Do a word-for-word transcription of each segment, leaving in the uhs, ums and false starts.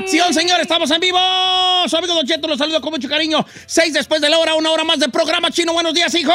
acción, señores! ¡Estamos en vivo! Su amigo Don Cheto los saludo con mucho cariño. Seis después de la hora, una hora más de programa chino. ¡Buenos días, hijo!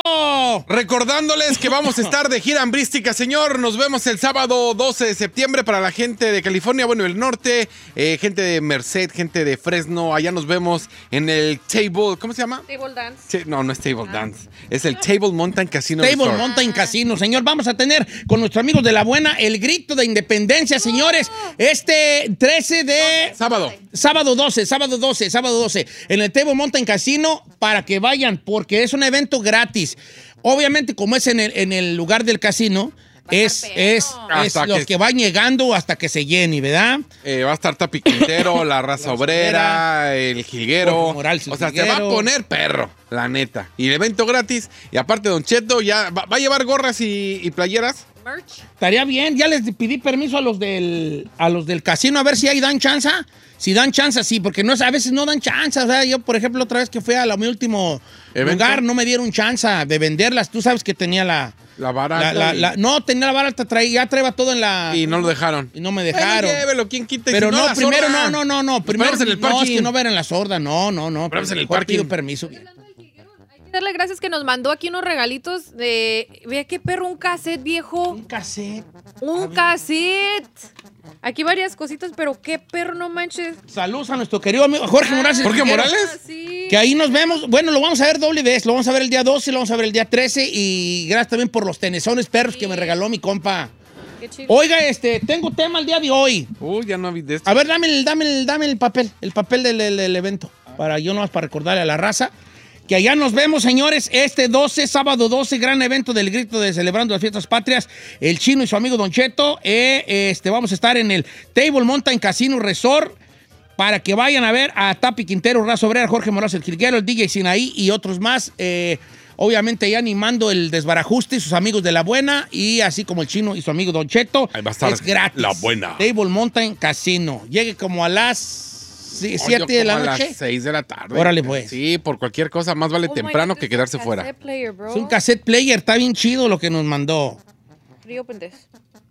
Recordándoles que vamos a estar de gira hambrística, señor. Nos vemos el sábado doce de septiembre para la gente de California, bueno, el norte, eh, gente de Merced, gente de Fresno. Allá nos vemos en el Table, ¿cómo se llama? Table Dance. Sí, no, no es Table ah. Dance. Es el Table Mountain Casino Table Resort. Mountain Casino, señor. Vamos a tener con nuestros amigos de La Buena el grito de independencia, señores. Este trece de... Sábado. Sábado doce, sábado doce, sábado doce. En el Table Mountain Casino para que vayan, porque es un evento gratis. Obviamente, como es en el, en el lugar del casino... Es, es, es los que... que van llegando hasta que se llene, ¿verdad? Eh, va a estar Tapi Quintero, la raza la obrera, el jilguero. Morales, el o sea, jilguero. se va a poner perro, la neta. Y el evento gratis. Y aparte, Don Cheto ya va, va a llevar gorras y, y playeras. Merch. Estaría bien. Ya les pedí permiso a los del, a los del casino a ver si ahí dan chance. Si dan chance, sí, porque no, a veces no dan chance. O sea, yo, por ejemplo, otra vez que fui a la, mi último ¿evento? Lugar, no me dieron chance de venderlas. Tú sabes que tenía la... La vara la, la, la, no, tenía la vara alta, traía, ya traía todo en la... Y no lo dejaron. Y no me dejaron. Bueno, llévelo, ¿quién quita? Pero si no, no primero, sorda. no, no, no, no. Primero, en el no, es que parking. no ver en la sorda, no, no, no. Pero en el mejor parking. pido permiso. Hay que darle gracias que nos mandó aquí unos regalitos de... Vea qué perro, un cassette, viejo. Un cassette. Un cassette. Aquí varias cositas, pero qué perro, no manches. Saludos a nuestro querido amigo Jorge Morales. ¿Jorge Morales? Ah, sí. Que ahí nos vemos. Bueno, lo vamos a ver doble vez. Lo vamos a ver el día doce, lo vamos a ver el día trece. Y gracias también por los tenezones perros sí. que me regaló mi compa. Qué chido. Oiga, este, tengo tema el día de hoy. Uy, ya no vi de esto. A ver, dame el, dame el, dame el papel. El papel del, del, del evento. Para yo nomás para recordarle a la raza. Que allá nos vemos, señores, este doce, sábado doce, gran evento del grito de Celebrando las Fiestas Patrias, el Chino y su amigo Don Cheto. Eh, este, vamos a estar en el Table Mountain Casino Resort para que vayan a ver a Tapi Quintero, Raza Obrera, Jorge Morales, el Jilguero, el D J Sinaí y otros más. Eh, obviamente ya animando el desbarajuste, sus amigos de La Buena y así como el Chino y su amigo Don Cheto. Ahí va a estar es gratis. La Buena. Table Mountain Casino. Llegue como a las... Sí, siete Oye, de la como noche. A las seis de la tarde. Órale, pues. Sí, por cualquier cosa, más vale Oh temprano God, que quedarse es un fuera. Player, bro. Es un cassette player, está bien chido lo que nos mandó. Reopen this.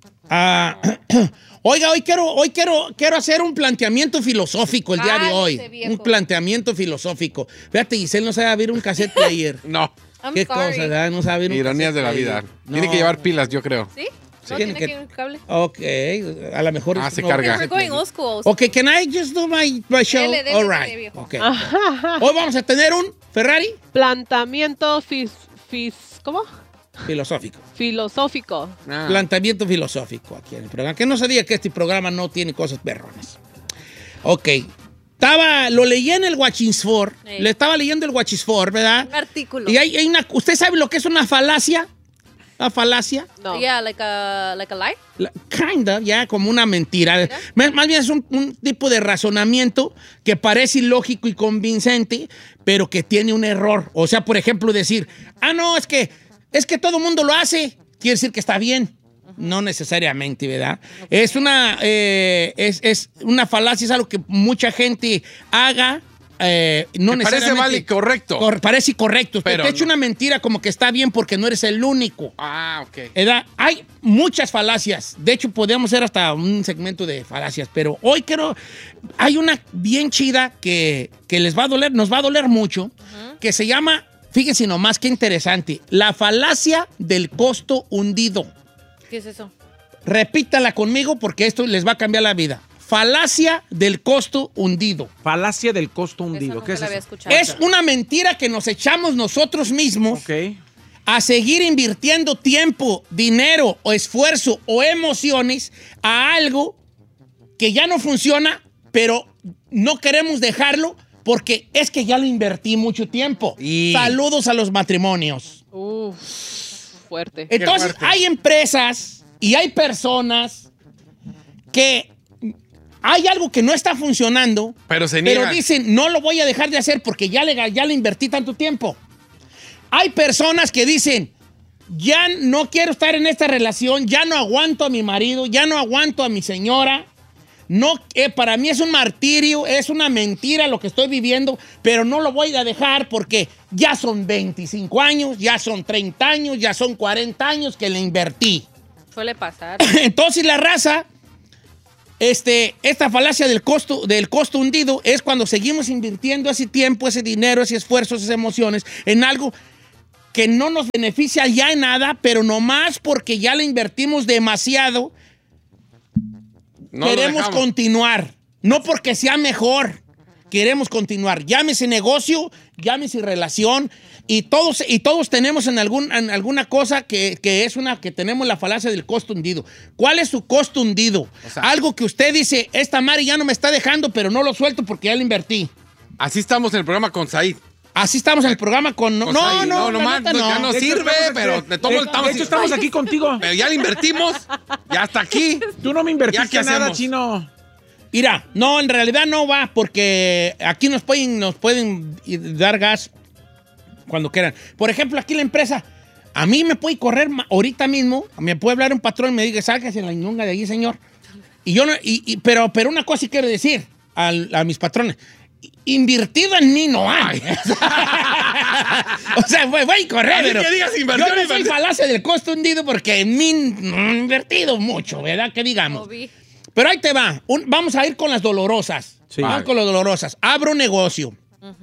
Ah, oiga, hoy quiero, hoy quiero, quiero hacer un planteamiento filosófico el día Ay, de hoy. ese viejo. Un planteamiento filosófico. Fíjate, Giselle no sabe abrir un cassette player. No, I'm Qué sorry. cosa, ¿verdad? No sabe abrir un ironías cassette de la player. vida. Tiene No. que llevar pilas, yo creo. ¿Sí? ¿No Tiene tiene que- aquí un cable? Ok, a lo mejor... Ah, es- se no, carga. We're going old school. Ok, can I just do my, my show? Dele, dele, All dele, right. viejo. Okay. Hoy vamos a tener un Ferrari Planteamiento fis, fis, ¿cómo? filosófico. Filosófico. Ah. Planteamiento filosófico aquí en el programa. Que no se diga que este programa no tiene cosas perronas. Ok. Estaba, lo leí en el Watchinsford. Sí. Le estaba leyendo el Watchinsford, ¿verdad? Un artículo. Y hay, hay una... ¿Usted sabe lo que es una falacia? ¿Una falacia? No. Yeah, like a, like a lie. La- Kind of, ya, como una mentira. Más, más bien es un, un tipo de razonamiento que parece ilógico y convincente, pero que tiene un error. O sea, por ejemplo, decir, ah, no, es que, es que todo el mundo lo hace. Quiere decir que está bien. No necesariamente, ¿verdad? Es una, eh, es, es una falacia, es algo que mucha gente haga. Eh, no Que parece necesariamente vale, correcto. cor- parece correcto. Pero Pero te echa no. una mentira como que está bien porque no eres el único. Ah, ok. ¿Verdad? Hay muchas falacias. De hecho, podríamos hacer hasta un segmento de falacias. Pero hoy quiero... Hay una bien chida que, que les va a doler, nos va a doler mucho, que se llama, fíjense nomás qué interesante, la falacia del costo hundido. ¿Qué es eso? Repítala conmigo porque esto les va a cambiar la vida. Falacia del costo hundido. Falacia del costo Eso hundido. nunca ¿Qué es la había eso? escuchado. Es una mentira que nos echamos nosotros mismos Ok. a seguir invirtiendo tiempo, dinero o esfuerzo o emociones a algo que ya no funciona, pero no queremos dejarlo porque es que ya lo invertí mucho tiempo. Y- Saludos a los matrimonios. Uf, fuerte. Entonces, fuerte. hay empresas y hay personas que hay algo que no está funcionando, Pero se pero niegan. dicen, no lo voy a dejar de hacer porque ya le, ya le invertí tanto tiempo. Hay personas que dicen, ya no quiero estar en esta relación, ya no aguanto a mi marido, ya no aguanto a mi señora. No, eh, para mí es un martirio, es una mentira lo que estoy viviendo, pero no lo voy a dejar porque ya son veinticinco años, ya son treinta años, ya son cuarenta años que le invertí. Suele pasar. Entonces la raza Este, esta falacia del costo, del costo hundido es cuando seguimos invirtiendo ese tiempo, ese dinero, ese esfuerzo, esas emociones en algo que no nos beneficia ya en nada, pero nomás porque ya le invertimos demasiado, No lo queremos dejamos. continuar. No porque sea mejor, queremos continuar. Llámese negocio, llámese relación, y todos, y todos tenemos en, algún, en alguna cosa que, que es una que tenemos la falacia del costo hundido. ¿Cuál es su costo hundido? O sea, Algo que usted dice, esta Mari ya no me está dejando, pero no lo suelto porque ya lo invertí. Así estamos en el programa con Said. Así estamos en el programa con... No, Con no, Said. no, no, la nomás, neta, no, ya no De hecho, sirve, estamos pero aquí- de todos de- modos estamos... de hecho, estamos aquí contigo. Pero ya le invertimos, ya está aquí. Tú no me ¿Ya invertiste qué nada, hacemos? chino. Mira, no, en realidad no va, porque aquí nos pueden, nos pueden dar gas cuando quieran. Por ejemplo, aquí la empresa, a mí me puede correr ma- ahorita mismo, me puede hablar un patrón y me diga, sáquese la ñonga de allí, señor. Y yo no, y, y- pero, pero una cosa sí quiero decir al- a mis patrones. Invertido en mí no hay. O sea, voy, voy a correr, Así pero que digas inversión, yo no soy inversión. falacia del costo hundido porque en mí no he invertido mucho, ¿verdad? Que digamos. Lo vi. Pero ahí te va. Un- vamos a ir con las dolorosas. Sí. Vamos con las dolorosas. Abro un negocio.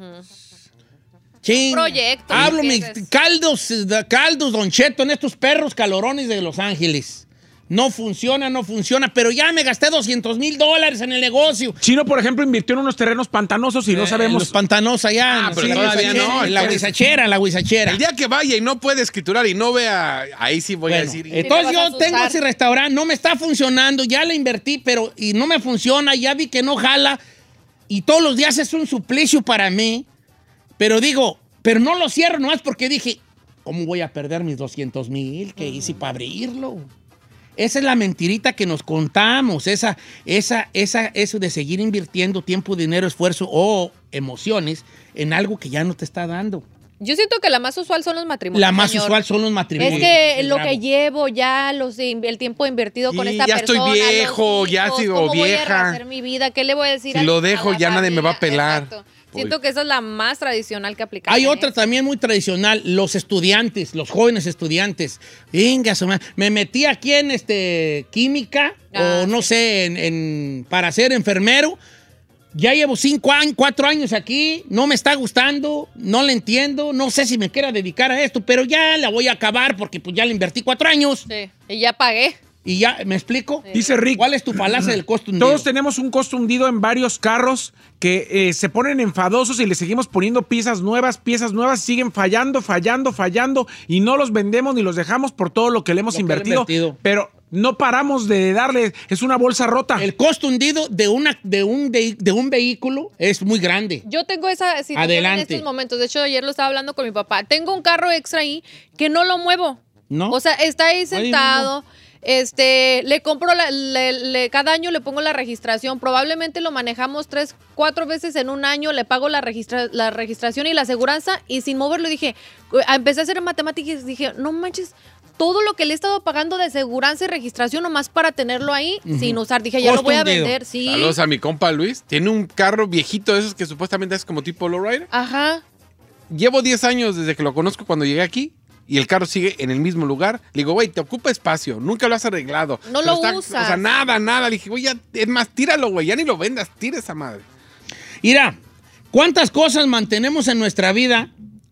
Chin. Un proyecto, Hablo mis ¿entiendes? caldos, eh, caldos, Don Cheto, en estos perros calorones de Los Ángeles. No funciona, no funciona, pero ya me gasté doscientos mil dólares en el negocio. Chino, por ejemplo, invirtió en unos terrenos pantanosos y no Eh, sabemos. Los pantanos allá. Ah, en pero la todavía huizachera, no, En la entonces- huizachera, en la huizachera. El día que vaya y no puede escriturar y no vea, ahí sí voy a Bueno, decir... entonces Te vas a yo tengo asustar. ese restaurante, no me está funcionando, ya le invertí, pero y no me funciona, ya vi que no jala y todos los días es un suplicio para mí, pero digo, pero no lo cierro nomás porque dije, ¿cómo voy a perder mis doscientos mil que hice para abrirlo? Esa es la mentirita que nos contamos, esa, esa, esa, eso de seguir invirtiendo tiempo, dinero, esfuerzo o emociones en algo que ya no te está dando. Yo siento que la más usual son los matrimonios. La más señor. usual son los matrimonios. Es que El lo bravo. que llevo ya, los, el tiempo invertido con Sí, esta ya estoy persona. viejo, los ya hijos, sigo ¿cómo voy a vieja. rehacer mi vida? ¿Qué le voy a decir Si a- lo a dejo, la ya nadie me va a familia? pelar. Exacto. Siento que esa es la más tradicional que aplicamos. Hay otra también muy tradicional, los estudiantes, los jóvenes estudiantes. Venga, su madre. Me metí aquí en este química Ah, o no sé, en, en- para ser enfermero. Ya llevo cinco años, cuatro años aquí, no me está gustando, no le entiendo, no sé si me quiera dedicar a esto, pero ya la voy a acabar porque pues ya le invertí cuatro años Sí, y ya pagué. y ya, ¿me explico? Dice Rick. ¿Cuál es tu falacia del costo hundido? Todos tenemos un costo hundido en varios carros que eh, se ponen enfadosos y le seguimos poniendo piezas nuevas, piezas nuevas, siguen fallando, fallando, fallando y no los vendemos ni los dejamos por todo lo que le hemos Lo que le he invertido, invertido. Pero no paramos de darle, es una bolsa rota. El costo hundido de, una, de, un, de, de un vehículo es muy grande. Yo tengo esa situación Adelante. en estos momentos. De hecho, ayer lo estaba hablando con mi papá. Tengo un carro extra ahí que no lo muevo. ¿No? O sea, está ahí Ahí sentado. Este, le compro, la- le- le- cada año le pongo la registración. Probablemente lo manejamos tres, cuatro veces en un año. Le pago la, registra- la registración y la aseguranza y sin moverlo dije, empecé a hacer matemáticas y dije, no manches, todo lo que le he estado pagando de aseguranza y registración nomás para tenerlo ahí sin usar. Dije, ya Costo lo voy a hundido. vender, sí. Saludos a mi compa Luis. Tiene un carro viejito de esos que supuestamente es como tipo lowrider. Ajá. Llevo diez años desde que lo conozco cuando llegué aquí y el carro sigue en el mismo lugar. Le digo, güey, te ocupa espacio, nunca lo has arreglado. No Pero lo usas. O sea, nada, nada. Le dije, güey, ya, es más, tíralo, güey, ya ni lo vendas, tira esa madre. Mira, ¿cuántas cosas mantenemos en nuestra vida?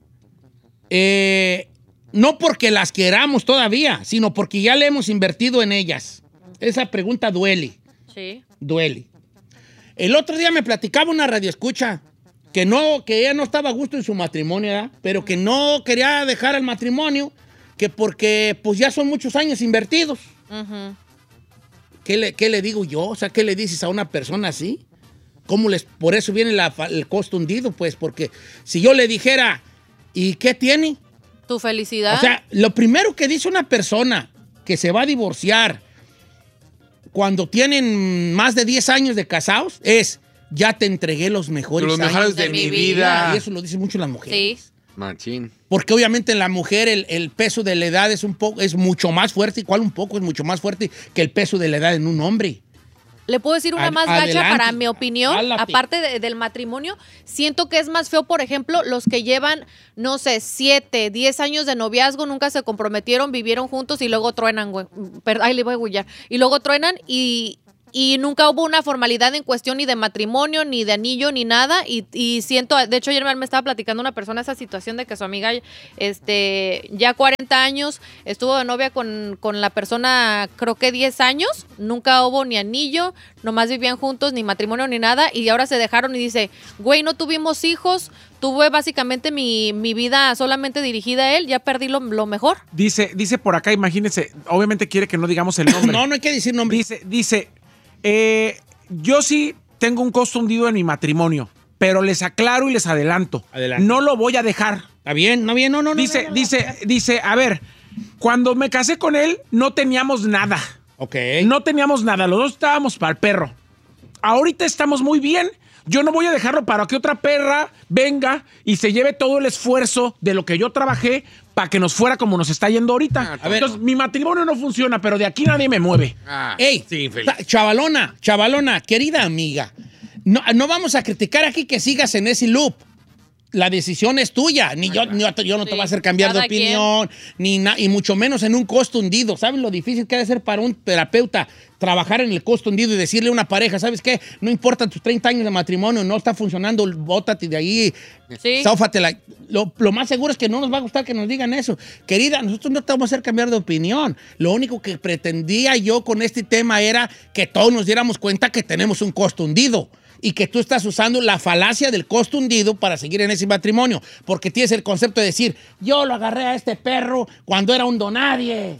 Eh, no porque las queramos todavía, sino porque ya le hemos invertido en ellas. Esa pregunta duele, Sí. duele. El otro día me platicaba una radioescucha que no, que ella no estaba a gusto en su matrimonio, ¿verdad? Pero que no quería dejar el matrimonio, que porque pues ya son muchos años invertidos. Ujú. ¿Qué le, qué le digo yo? O sea, ¿qué le dices a una persona así? ¿Cómo les, por eso viene la fa- el costo hundido, pues, porque si yo le dijera, ¿y qué tiene? Tu felicidad. O sea, lo primero que dice una persona que se va a divorciar cuando tienen más de diez años de casados es, ya te entregué los mejores Los años mejores de, mi vida. Y eso lo dicen mucho las mujeres. sí. Machín. Porque obviamente en la mujer el, el peso de la edad es un poco, es mucho más fuerte, igual un poco es mucho más fuerte que el peso de la edad en un hombre. Le puedo decir una Ad- más gacha adelante. para mi opinión, Jálate. aparte de- del matrimonio. Siento que es más feo, por ejemplo, los que llevan, no sé, siete, diez años de noviazgo, nunca se comprometieron, vivieron juntos y luego truenan, güey. Per- Ay, le voy a gullar. Y luego truenan y y nunca hubo una formalidad en cuestión ni de matrimonio, ni de anillo, ni nada. Y, y siento, de hecho ayer me estaba platicando una persona esa situación de que su amiga, este, ya cuarenta años, estuvo de novia con, con la persona, creo que diez años, nunca hubo ni anillo, nomás vivían juntos, ni matrimonio, ni nada, y ahora se dejaron y dice, güey, no tuvimos hijos, tuve básicamente mi, mi vida solamente dirigida a él, ya perdí lo, lo mejor. Dice, dice por acá, imagínense, obviamente quiere que no digamos el nombre. No, no hay que decir nombre. Dice, dice, eh, yo sí tengo un costo hundido en mi matrimonio, pero les aclaro y les adelanto, Adelante. no lo voy a dejar. Está bien, no bien, no, no, no. Dice, no, no, no. dice, dice, a ver, cuando me casé con él no teníamos nada. Ok. No teníamos nada, los dos estábamos para el perro. Ahorita estamos muy bien. Yo no voy a dejarlo para que otra perra venga y se lleve todo el esfuerzo de lo que yo trabajé para que nos fuera como nos está yendo ahorita. A ver. Entonces, mi matrimonio no funciona, pero de aquí nadie me mueve. Ah, Ey, sí, infeliz. ta- chavalona, chavalona, querida amiga, no, no vamos a criticar aquí que sigas en ese loop. La decisión es tuya, ni yo, ni yo, yo no te Sí, voy a hacer cambiar de cada quien. opinión, ni na- y mucho menos en un costo hundido. ¿Sabes lo difícil que ha de ser para un terapeuta trabajar en el costo hundido y decirle a una pareja, ¿sabes qué? No importa tus treinta años de matrimonio, no está funcionando, bótate de ahí, Sí. zófatela. Lo, lo más seguro es que no nos va a gustar que nos digan eso. Querida, nosotros no te vamos a hacer cambiar de opinión. Lo único que pretendía yo con este tema era que todos nos diéramos cuenta que tenemos un costo hundido y que tú estás usando la falacia del costo hundido para seguir en ese matrimonio, porque tienes el concepto de decir, yo lo agarré a este perro cuando era un donadie.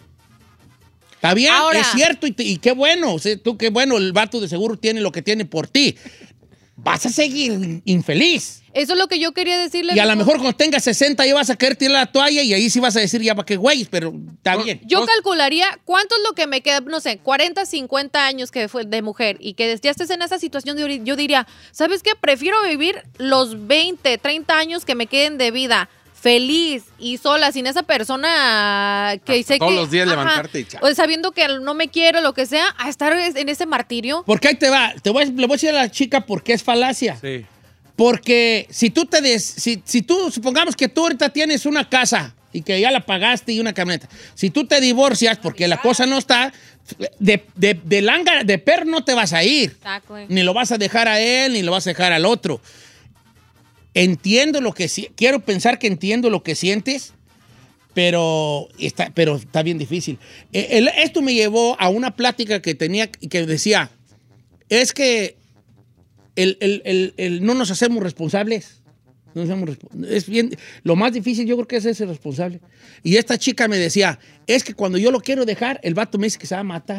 Está bien, Ahora- es cierto, y, te- y qué bueno, o sea, tú qué bueno, el vato de seguro tiene lo que tiene por ti. Vas a seguir infeliz. Eso es lo que yo quería decirle. Y a lo mijo. mejor cuando tengas sesenta ya vas a querer tirar la toalla y ahí sí vas a decir ya para qué güey, pero está bien. Yo Vos- calcularía cuánto es lo que me queda, no sé, cuarenta, cincuenta años que fue de mujer y que ya estés en esa situación, yo, yo diría, ¿sabes qué? Prefiero vivir los veinte, treinta años que me queden de vida feliz y sola, sin esa persona que sé todos que... los días levantarte y chao. O sabiendo que no me quiero, lo que sea, a estar en ese martirio. Porque ahí te va, te voy, a- le voy a decir a la chica por qué es falacia. Sí. Porque si tú te des, si, si tú, supongamos que tú ahorita tienes una casa y que ya la pagaste y una camioneta, si tú te divorcias porque la cosa no está, de, de, de langa, de perro no te vas a ir. Exacto, güey. Ni lo vas a dejar a él, ni lo vas a dejar al otro. Entiendo lo que si- quiero pensar que entiendo lo que sientes, pero está, pero está bien difícil. Eh, el- esto me llevó a una plática que tenía y que decía, es que el, el- el- el no nos hacemos responsables. No nos hacemos respo- es bien, lo más difícil yo creo que es ser responsable. Y esta chica me decía, es que cuando yo lo quiero dejar, el vato me dice que se va a matar.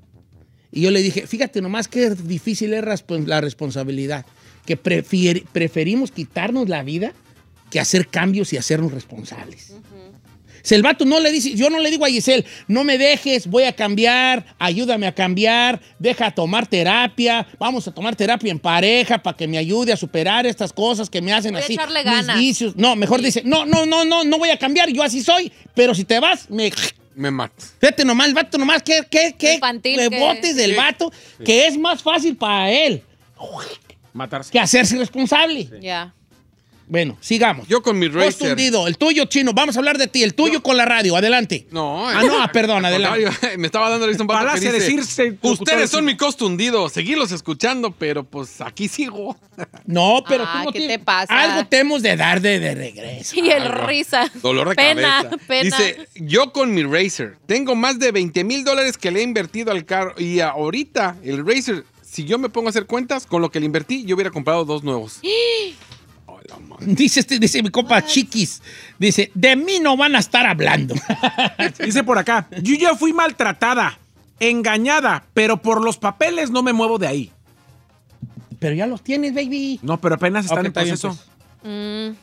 Y yo le dije, fíjate nomás qué difícil es respo- la responsabilidad. Que prefier- preferimos quitarnos la vida que hacer cambios y hacernos responsables. Si el vato no le dice, yo no le digo a Giselle, no me dejes, voy a cambiar, ayúdame a cambiar, deja tomar terapia, vamos a tomar terapia en pareja para que me ayude a superar estas cosas que me hacen Voy a así. echarle mis ganas. vicios. No, mejor Sí. dice, no, no, no, no, no voy a cambiar, yo así soy, pero si te vas, me... Me mato. Fíjate nomás, el vato nomás, ¿qué, qué, qué Infantil rebotes que- del Sí. vato? Que es más fácil para él Matarse. que hacerse responsable. Ya. Bueno, sigamos. Yo con mi Costo Racer. hundido, el tuyo, Chino, vamos a hablar de ti, el tuyo con la radio, adelante. No, Ah, no, ah, perdón, al adelante. contrario, me estaba dando ahorita un vato que Falacia dice, decirse, locutor ustedes son decir- mi costo hundido, seguirlos escuchando, pero pues aquí sigo. No, pero Ah, tú no ¿qué tienes- te pasa? Algo tenemos de dar de, de regreso. Y el Algo. risa. Dolor de pena, cabeza. Pena, Dice, yo con mi Racer tengo más de veinte mil dólares que le he invertido al carro y ahorita el Racer, si yo me pongo a hacer cuentas, con lo que le invertí, yo hubiera comprado dos nuevos. Ay, la madre. Dice, este, dice mi compa Chiquis, dice, de mí no van a estar hablando. Dice por acá, yo ya fui maltratada, engañada, pero por los papeles no me muevo de ahí. Pero ya los tienes, baby. No, pero apenas están Ok, en está bien, proceso. pues. Mm.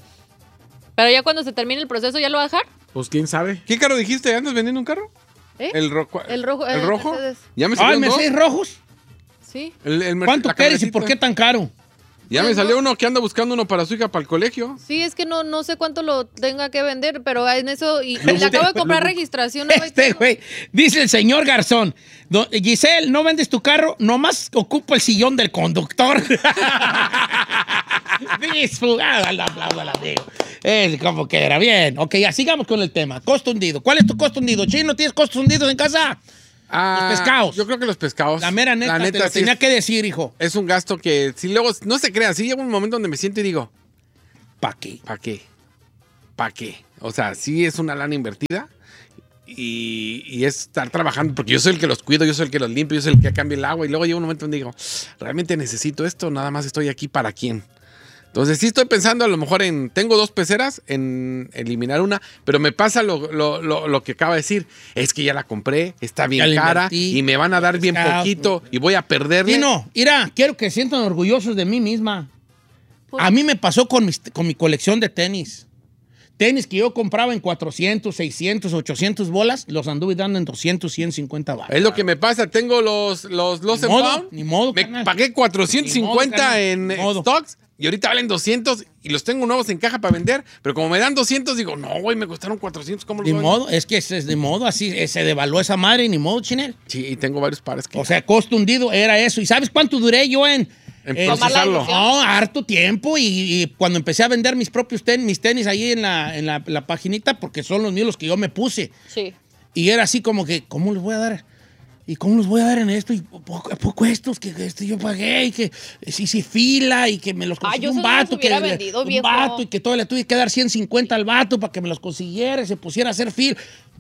Pero ya cuando se termine el proceso, ¿ya lo va a dejar? Pues quién sabe. ¿Qué carro dijiste? ¿Andas vendiendo un carro? ¿Eh? El, ro- El rojo, ¿El el rojo? Mercedes. Ya me Ay, salieron ¿me dos. seis rojos? Sí. El- el Mercedes- ¿Cuánto la quieres y por qué camionetita. tan caro? Ya me Pues salió no. uno que anda buscando uno para su hija para el colegio. Sí, es que no, no sé cuánto lo tenga que vender, pero en eso. Y, y Luego le acabo de te- comprar luego- registración. ¿no? Este, güey, dice el señor Garzón, "Do- Giselle, ¿no vendes tu carro? Nomás ocupo el sillón del conductor." Disfrutado, al aplauso al amigo. Es como que era bien. Ok, ya sigamos con el tema. Costo hundido. ¿Cuál es tu costo hundido? Chino, ¿tienes costos hundidos en casa? Ah, Los pescados. Yo creo que los pescados. La mera neta, te lo sí tenía es, que decir, hijo. es un gasto que si luego, no se crean, sí llega un momento donde me siento y digo, ¿Para qué? ¿para qué? ¿Para qué? O sea, sí es una lana invertida y, y es estar trabajando, porque yo soy el que los cuido, yo soy el que los limpio, yo soy el que cambia el agua y luego llega un momento donde digo, ¿realmente necesito esto? Nada más estoy aquí para quién. Entonces sí estoy pensando a lo mejor en, tengo dos peceras, en eliminar una, pero me pasa lo, lo, lo, lo que acaba de decir, es que ya la compré, está bien Ya la cara invertí, y me van a dar bien pescado. poquito y voy a perderle. Sí, no, mira, quiero que se sientan orgullosos de mí misma. Pues- A mí me pasó con, mis- con mi colección de tenis. Tenis que yo compraba en cuatrocientos, seiscientos, ochocientos bolas, los anduve dando en doscientos, ciento cincuenta baros. Es lo que me pasa, tengo los los Lost Ni and modo, Found, ni modo, me carnal. pagué cuatrocientos cincuenta Ni modo, carnal, en ni eh, modo. stocks y ahorita valen doscientos y los tengo nuevos en caja para vender, pero como me dan doscientos digo, no, güey, me costaron cuatrocientos, ¿cómo los Ni voy a- modo, es que es, es de modo, así eh, se devaluó esa madre, ni modo, Chinel. Sí, y tengo varios pares que O sea, costo hundido era eso. ¿Y sabes cuánto duré yo en...? En en- procesarlo. No, harto tiempo. Y, y cuando empecé a vender mis propios tenis, mis tenis ahí en la, en la, la paginita, porque son los míos los que yo me puse. Sí. Y era así como que, ¿cómo los voy a dar? ¿Y cómo los voy a dar en esto? Y poco a poco estos que esto yo pagué y que sí, sí, fila y que me los Ah, consiguió yo un esos no los vato. Que, hubiera vendido, un viejo. vato y que todavía le tuve que dar ciento cincuenta al vato para que me los consiguiera y se pusiera a hacer fila.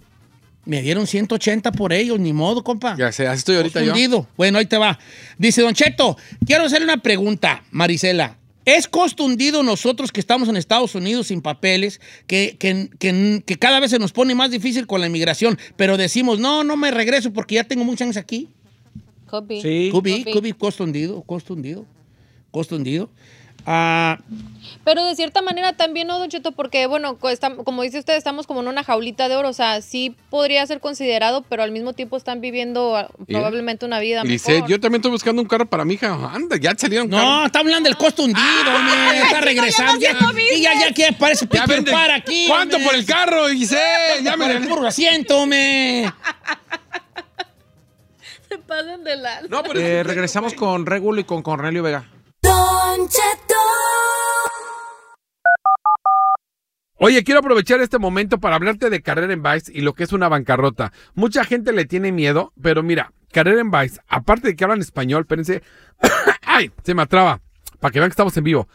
Me dieron ciento ochenta por ellos, ni modo, compa. Ya sé, así estoy ahorita yo. Hundido. Bueno, ahí te va. Dice, Don Cheto, quiero hacerle una pregunta, Marisela. ¿Es costo hundido nosotros que estamos en Estados Unidos sin papeles, que, que, que, que cada vez se nos pone más difícil con la inmigración, pero decimos, no, no me regreso porque ya tengo muchos años aquí? Could be. Sí. Could be, Could be. could be, costo hundido, costo hundido, costo hundido. Ah, Pero de cierta manera también, ¿no, Don Cheto? Porque, bueno, co- estam- como dice usted, estamos como en una jaulita de oro. O sea, sí podría ser considerado, pero al mismo tiempo están viviendo ah, probablemente una vida Y dice, mejor. yo también estoy buscando un carro para mi hija. Anda, ya salieron no, carros. está hablando del costo hundido, hombre. Está regresando. Ya, y ya, ya, que parece Ya Peter vende. Pan aquí. ¿Cuánto hombre. por el carro? Dice, ya Por el me... puro asiento, hombre. Se pasan de la... No, pero Eh, regresamos con Regulo y con Cornelio Vega. Don Cheto. Oye, quiero aprovechar este momento para hablarte de Carrera en Vice y lo que es una bancarrota. Mucha gente le tiene miedo, pero mira, Carrera en Vice, aparte de que hablan español, espérense. ¡Ay! Se me atraba. Para que vean que estamos en vivo.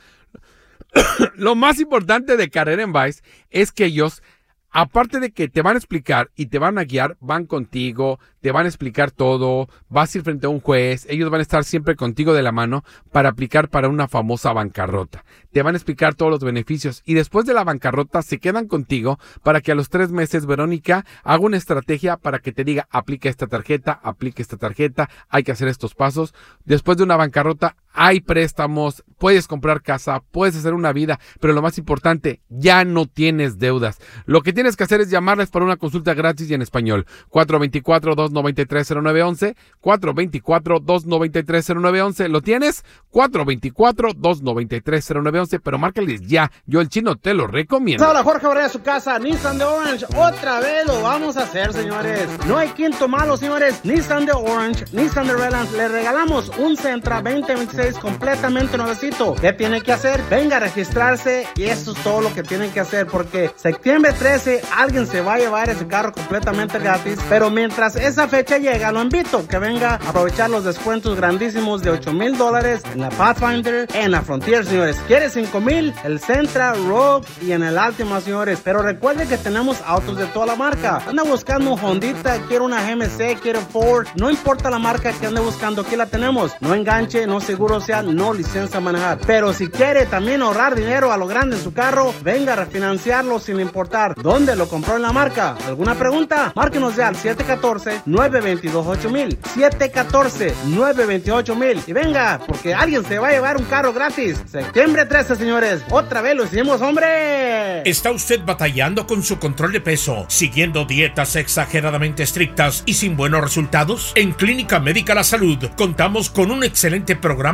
Lo más importante de Carrera en Vice es que ellos, aparte de que te van a explicar y te van a guiar, van contigo, te van a explicar todo, vas a ir frente a un juez, ellos van a estar siempre contigo de la mano para aplicar para una famosa bancarrota. Te van a explicar todos los beneficios y después de la bancarrota se quedan contigo para que a los tres meses Verónica haga una estrategia para que te diga, aplica esta tarjeta, aplica esta tarjeta, hay que hacer estos pasos. Después de una bancarrota hay préstamos, puedes comprar casa, puedes hacer una vida, pero lo más importante, ya no tienes deudas. Lo que tienes que hacer es llamarles para una consulta gratis y en español. cuatro dos cuatro, dos nueve tres, cero nueve uno uno, cuatro dos cuatro, dos nueve tres, cero nueve uno uno. ¿Lo tienes? cuatro dos cuatro, dos nueve tres, cero nueve uno uno, pero márcales ya. Yo el chino te lo recomiendo. Hola, Jorge Barrera de su casa, Nissan de Orange, otra vez lo vamos a hacer, señores. No hay quinto malo, señores. Nissan de Orange, Nissan de Redlands, le regalamos un Sentra veinte veintiséis completamente nuevecito. ¿Qué tiene que hacer? Venga a registrarse y eso es todo lo que tienen que hacer, porque septiembre trece alguien se va a llevar ese carro completamente gratis, pero mientras esa fecha llega, lo invito que venga a aprovechar los descuentos grandísimos de ocho mil dólares en la Pathfinder, en la Frontier, señores. ¿Quiere cinco mil? El Sentra, Rogue y en el Altima, señores. Pero recuerde que tenemos autos de toda la marca. Anda buscando un Hondita, quiere una G M C, quiere Ford, no importa la marca que ande buscando, aquí la tenemos. No enganche, no seguro social, no licencia a manejar. Pero si quiere también ahorrar dinero a lo grande en su carro, venga a refinanciarlo sin importar dónde lo compró en la marca. ¿Alguna pregunta? Márquenos ya al siete uno cuatro, nueve dos dos, ocho mil, siete uno cuatro, nueve dos dos, ocho mil y venga, porque alguien se va a llevar un carro gratis. Septiembre trece, señores. Otra vez lo hicimos, hombre. ¿Está usted batallando con su control de peso, siguiendo dietas exageradamente estrictas y sin buenos resultados? En Clínica Médica La Salud contamos con un excelente programa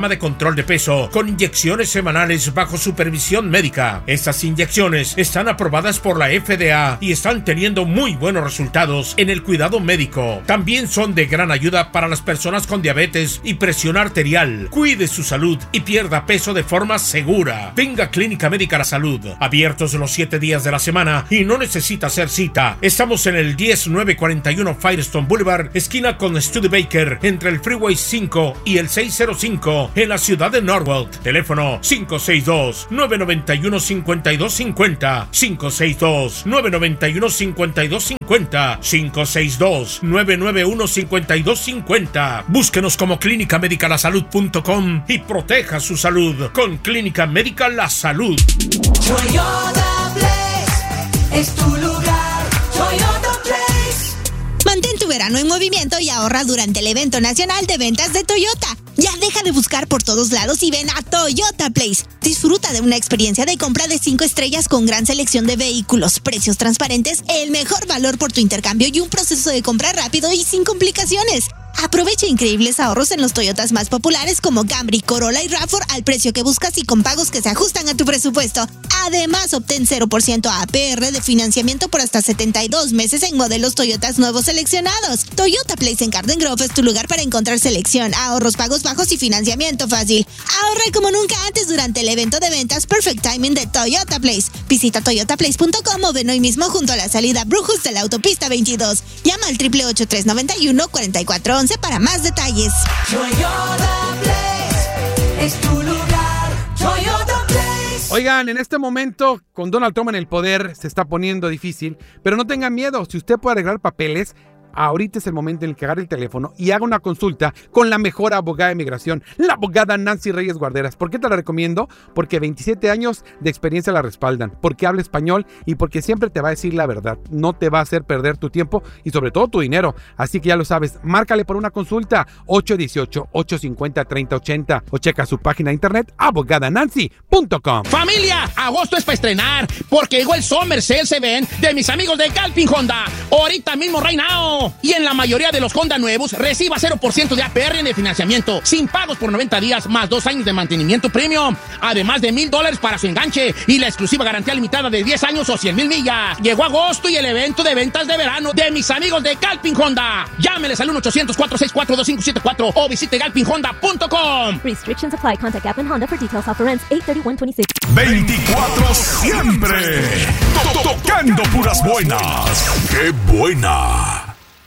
programa de control de peso con inyecciones semanales bajo supervisión médica. Estas inyecciones están aprobadas por la F D A y están teniendo muy buenos resultados en el cuidado médico. También son de gran ayuda para las personas con diabetes y presión arterial. Cuide su salud y pierda peso de forma segura. Venga a Clínica Médica La Salud, abiertos los siete días de la semana y no necesita hacer cita. Estamos en el diez mil novecientos cuarenta y uno Firestone Boulevard, esquina con Studebaker, entre el Freeway cinco y el seiscientos cinco en la ciudad de Norwalk. Teléfono cinco seis dos, nueve nueve uno, cinco dos cinco cero, cinco seis dos, nueve nueve uno, cinco dos cinco cero, cinco seis dos, nueve nueve uno, cinco dos cinco cero. Búsquenos como clínica médica la salud punto com y proteja su salud con Clínica Médica La Salud. Toyota Place es tu lugar. Toyota Place. Mantén tu verano en movimiento y ahorra durante el evento nacional de ventas de Toyota. Ya deja de buscar por todos lados y ven a Toyota Place. Disfruta de una experiencia de compra de cinco estrellas con gran selección de vehículos, precios transparentes, el mejor valor por tu intercambio y un proceso de compra rápido y sin complicaciones. Aprovecha increíbles ahorros en los Toyotas más populares como Camry, Corolla y RAV cuatro al precio que buscas y con pagos que se ajustan a tu presupuesto. Además, obtén cero por ciento A P R de financiamiento por hasta setenta y dos meses en modelos Toyotas nuevos seleccionados. Toyota Place en Garden Grove es tu lugar para encontrar selección, ahorros, pagos bajos y financiamiento fácil. Ahorra como nunca antes durante el evento de ventas Perfect Timing de Toyota Place. Visita toyota place punto com o ven hoy mismo junto a la salida Brujos de la autopista veintidós. Llama al ocho ocho ocho, tres nueve uno, cuatro cuatro uno uno para más detalles. Toyota Place es tu lugar. Toyota Place. Oigan, en este momento, con Donald Trump en el poder, se está poniendo difícil, pero no tengan miedo. Si usted puede arreglar papeles, ahorita es el momento en el que agarre el teléfono y haga una consulta con la mejor abogada de migración, la abogada Nancy Reyes Guarderas. ¿Por qué te la recomiendo? Porque veintisiete años de experiencia la respaldan, porque habla español y porque siempre te va a decir la verdad. No te va a hacer perder tu tiempo y sobre todo tu dinero. Así que ya lo sabes, márcale por una consulta ocho uno ocho, ocho cinco cero, tres cero ocho cero o checa su página de internet abogada nancy punto com. Familia, agosto es para estrenar porque llegó el Summer Sales Event de mis amigos de Galpin Honda. Ahorita mismo, right now. Y en la mayoría de los Honda nuevos, reciba cero por ciento de A P R de financiamiento, sin pagos por noventa días, más dos años de mantenimiento premium, además de mil dólares para su enganche y la exclusiva garantía limitada de diez años o cien mil millas. Llegó agosto y el evento de ventas de verano de mis amigos de Galpin Honda. Llámeles al uno ochocientos, cuatro seis cuatro, dos cinco siete cuatro o visite galpin honda punto com. Restrictions apply. Contact Galpin Honda for details. Offer ends eight thirty-one twenty-six. veinticuatro siempre. To- Tocando puras buenas. ¡Qué buena!